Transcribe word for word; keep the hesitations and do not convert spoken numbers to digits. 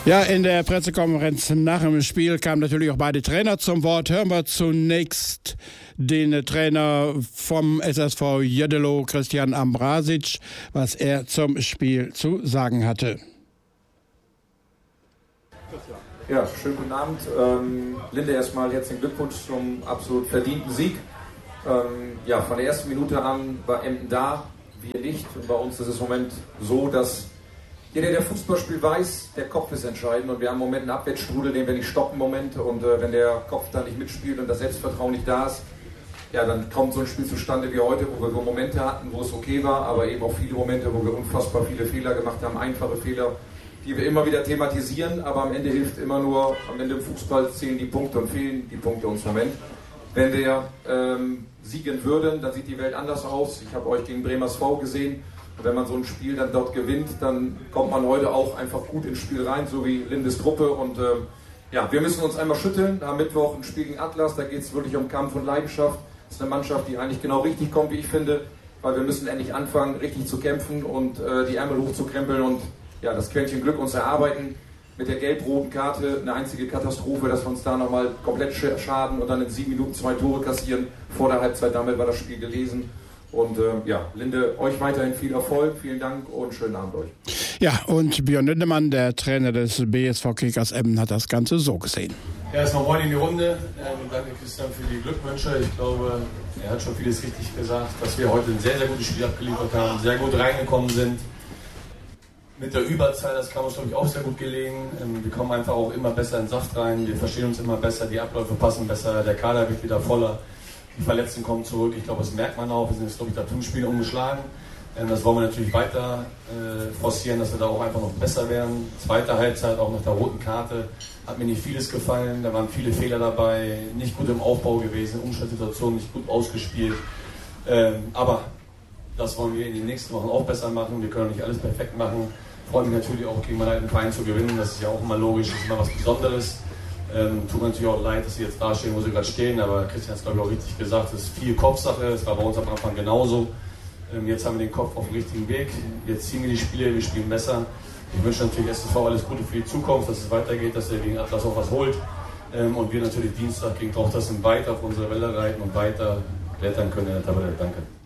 Ja, in der Pressekonferenz nach dem Spiel kamen natürlich auch beide Trainer zum Wort. Hören wir zunächst den Trainer vom S S V Jödelo, Christian Ambrasic, was er zum Spiel zu sagen hatte. Ja, schönen guten Abend. Ähm, Linde, erstmal herzlichen Glückwunsch zum absolut verdienten Sieg. Ähm, ja, von der ersten Minute an war Emden da, wir nicht. Und bei uns ist es im Moment so, dass jeder, der Fußball spielt, weiß, der Kopf ist entscheidend. Und wir haben im Moment einen Abwärtsstrudel, den wir nicht stoppen im Moment. Und äh, wenn der Kopf dann nicht mitspielt und das Selbstvertrauen nicht da ist, ja, dann kommt so ein Spiel zustande wie heute, wo wir so Momente hatten, wo es okay war, aber eben auch viele Momente, wo wir unfassbar viele Fehler gemacht haben, einfache Fehler, die wir immer wieder thematisieren, aber am Ende hilft immer nur, am Ende im Fußball zählen die Punkte und fehlen die Punkte uns im Moment. Wenn wir ähm, siegen würden, dann sieht die Welt anders aus. Ich habe euch gegen Bremersv gesehen. Und wenn man so ein Spiel dann dort gewinnt, dann kommt man heute auch einfach gut ins Spiel rein, so wie Lindes Gruppe. Und ähm, ja, wir müssen uns einmal schütteln. Am Mittwoch ein Spiel gegen Atlas, da geht es wirklich um Kampf und Leidenschaft. Das ist eine Mannschaft, die eigentlich genau richtig kommt, wie ich finde, weil wir müssen endlich anfangen, richtig zu kämpfen und äh, die Ärmel hochzukrempeln und ja, das Quäntchen Glück uns erarbeiten. Mit der gelb-roten Karte eine einzige Katastrophe, dass wir uns da nochmal komplett schaden und dann in sieben Minuten zwei Tore kassieren. Vor der Halbzeit, damit war das Spiel gelesen. Und äh, ja, Linde, euch weiterhin viel Erfolg, vielen Dank und schönen Abend euch. Ja, und Björn Lindemann, der Trainer des B S V Kickers Emden, hat das Ganze so gesehen. Ja, erstmal moin in die Runde. Ähm, danke Christian für die Glückwünsche. Ich glaube, er hat schon vieles richtig gesagt, dass wir heute ein sehr, sehr gutes Spiel abgeliefert haben, sehr gut reingekommen sind. Mit der Überzahl, das kam uns, glaube ich, auch sehr gut gelegen. Ähm, wir kommen einfach auch immer besser in den Saft rein, wir verstehen uns immer besser, die Abläufe passen besser, der Kader wird wieder voller. Die Verletzten kommen zurück, ich glaube, das merkt man auch. Wir sind jetzt, glaube ich, da fünf Spiele umgeschlagen. Das wollen wir natürlich weiter äh, forcieren, dass wir da auch einfach noch besser werden. Zweite Halbzeit, auch nach der roten Karte, hat mir nicht vieles gefallen. Da waren viele Fehler dabei, nicht gut im Aufbau gewesen, Umschaltsituationen nicht gut ausgespielt. Ähm, aber das wollen wir in den nächsten Wochen auch besser machen. Wir können nicht alles perfekt machen. Ich freue mich natürlich auch, gegen meinen alten Verein zu gewinnen. Das ist ja auch immer logisch, das ist immer was Besonderes. Ähm, tut mir natürlich auch leid, dass sie jetzt da stehen, wo sie gerade stehen, aber Christian hat es, glaube ich, auch richtig gesagt, es ist viel Kopfsache, es war bei uns am Anfang genauso. Ähm, jetzt haben wir den Kopf auf dem richtigen Weg, jetzt ziehen wir die Spiele, wir spielen besser. Ich wünsche natürlich S S V alles Gute für die Zukunft, dass es weitergeht, dass er gegen Atlas auch was holt. Ähm, und wir natürlich Dienstag gegen Tochtersen weiter auf unsere Welle reiten und weiter klettern können in der Tabelle. Danke.